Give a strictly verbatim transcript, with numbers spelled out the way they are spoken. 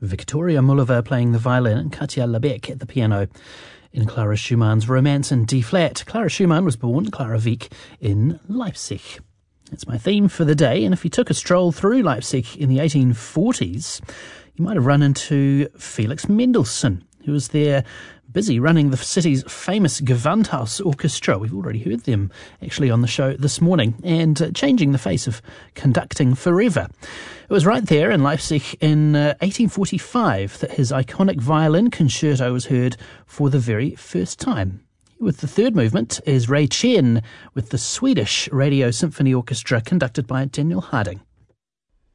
Victoria Mullova playing the violin and Katja Lebeck at the piano in Clara Schumann's Romance in D-flat. Clara Schumann was born, Clara Wieck, in Leipzig. That's my theme for the day, and if you took a stroll through Leipzig in the eighteen forties, you might have run into Felix Mendelssohn, who was there busy running the city's famous Gewandhaus Orchestra. We've already heard them actually on the show this morning, and uh, changing the face of conducting forever. It was right there in Leipzig in uh, eighteen forty-five that his iconic violin concerto was heard for the very first time. With the third movement is Ray Chen with the Swedish Radio Symphony Orchestra conducted by Daniel Harding.